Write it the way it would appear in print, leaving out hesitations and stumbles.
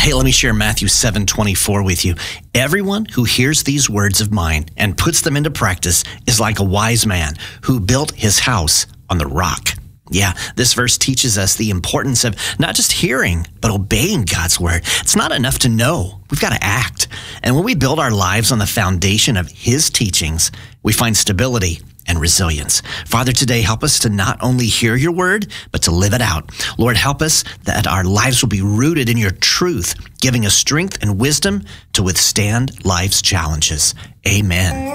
Hey, let me share Matthew 7:24 with you. Everyone who hears these words of mine and puts them into practice is like a wise man who built his house on the rock. Yeah, this verse teaches us the importance of not just hearing, but obeying God's word. It's not enough to know. We've got to act. And when we build our lives on the foundation of his teachings, we find stability and resilience. Father, today, help us to not only hear your word, but to live it out. Lord, help us that our lives will be rooted in your truth, giving us strength and wisdom to withstand life's challenges. Amen.